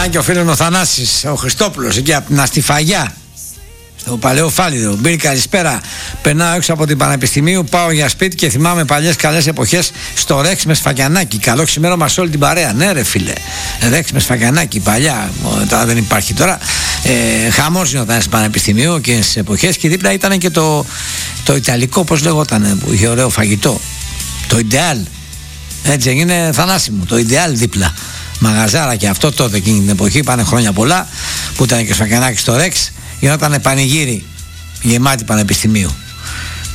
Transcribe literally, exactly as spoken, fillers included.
και ο φίλος ο Θανάσης, ο Χριστόπουλος, εκεί από την Αστιφαγιά, στο Παλαιό Φάληδο. Μπήρε, καλησπέρα. Περνάω έξω από την Πανεπιστημίου, πάω για σπίτι και θυμάμαι παλιές καλές εποχές στο Ρεξ με σφακιανάκι. Καλό ξημέρωμα σε όλη την παρέα. Ναι, ρε φίλε. Ρεξ με σφακιανάκι, παλιά. Τώρα δεν υπάρχει τώρα. Ε, χαμός γινόταν στην Πανεπιστημίου και στις εποχές. Και δίπλα ήταν και το, το Ιταλικό, πώς λεγόταν, που είχε ωραίο φαγητό. Το Ιντεάλ. Έτσι έγινε, Θανάση μου. Το Ιντεάλ δίπλα. Μαγαζάρα και αυτό τότε εκείνη την εποχή. Πάνε χρόνια πολλά που ήταν και σφακιανάκι στο Ρεξ. Γινόταν πανηγύρι γεμάτη Πανεπιστημίου.